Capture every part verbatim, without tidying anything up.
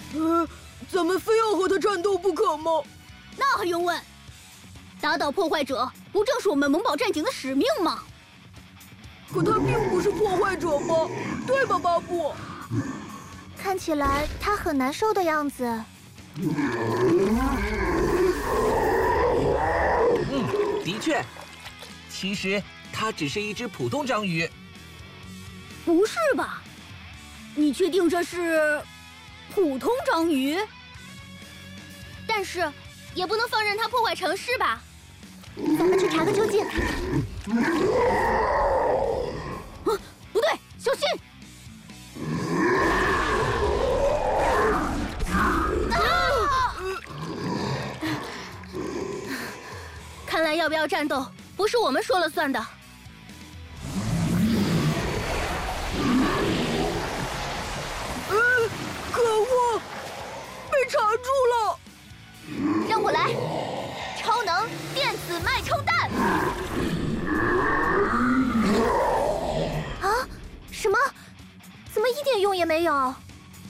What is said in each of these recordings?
呃，咱们非要和他战斗不可吗？ 那还用问？打倒破坏者，不正是我们萌宝战警的使命吗？ 可他并不是破坏者吗？对吧，巴布？ 看起来他很难受的样子。 嗯，的确，其实它只是一只普通章鱼。 不是吧？你确定这是普通章鱼？ 但是也不能放任它破坏城市吧？咱们去查个究竟。 啊，不对，小心！ 看来要不要战斗，不是我们说了算的。 呃，可恶，被查住了！ 让我来，超能电子脉冲弹！啊？什么？怎么一点用也没有？啊！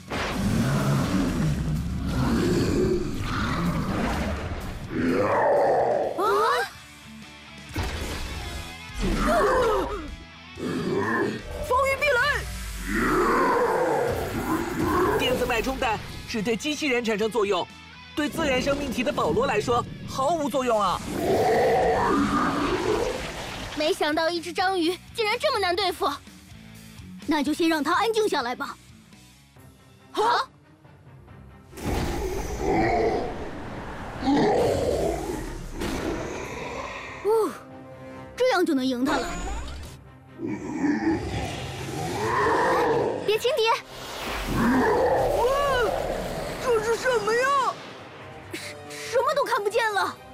防御壁垒！ 电子脉冲弹只对机器人产生作用，对自然生命体的保罗来说毫无作用啊！ 没想到一只章鱼竟然这么难对付， 那就先让它安静下来吧。 好。 哦，这样就能赢它了。 别轻敌！ 哇，这是什么呀？ 什什么都看不见了。